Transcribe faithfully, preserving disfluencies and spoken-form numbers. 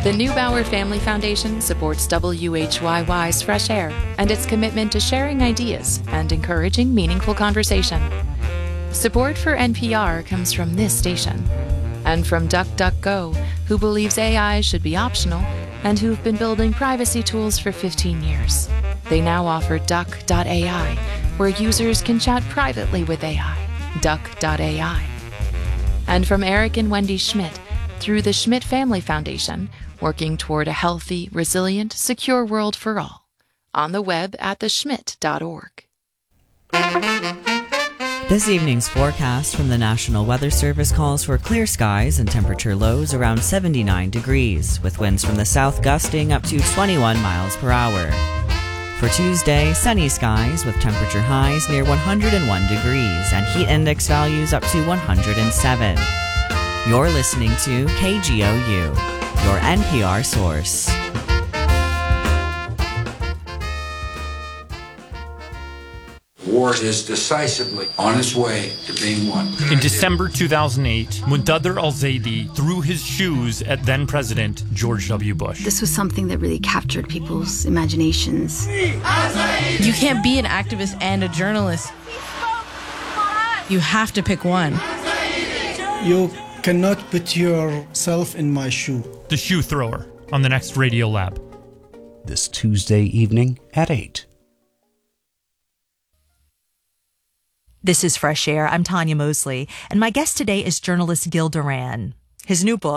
The Neubauer Family Foundation supports W H Y Y's Fresh Air and its commitment to sharing ideas and encouraging meaningful conversation. Support for N P R comes from this station and from DuckDuckGo, who believes A I should be optional and who've been building privacy tools for fifteen years. They now offer Duck dot A I, where users can chat privately with A I. Duck dot A I. And from Eric and Wendy Schmidt, through the Schmidt Family Foundation, working toward a healthy, resilient, secure world for all. On the web at the schmidt dot org. This evening's forecast from the National Weather Service calls for clear skies and temperature lows around seventy-nine degrees, with winds from the south gusting up to twenty-one miles per hour. For Tuesday, sunny skies with temperature highs near one hundred one degrees and heat index values up to one hundred seven. You're listening to K G O U, your N P R source. War is decisively on its way to being won. In December two thousand eight, Muntadhir al-Zaidi threw his shoes at then-President George W. Bush. This was something that really captured people's imaginations. You can't be an activist and a journalist. You have to pick one. You cannot put yourself in my shoe. The Shoe Thrower on the next Radio Lab. This Tuesday evening at eight. This is Fresh Air. I'm Tanya Mosley, and my guest today is journalist Gil Duran. His new book,